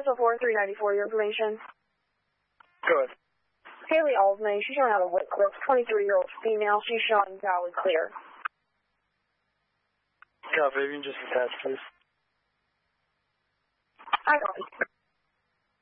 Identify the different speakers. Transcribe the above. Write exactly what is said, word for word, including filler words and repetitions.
Speaker 1: Special four three ninety-four, your information.
Speaker 2: Go ahead.
Speaker 1: Haley Aldney, she's showing out of Whitcliffe, twenty-three-year-old female. She's showing valid clear.
Speaker 2: Copy, you can just attach, please.
Speaker 1: I got it.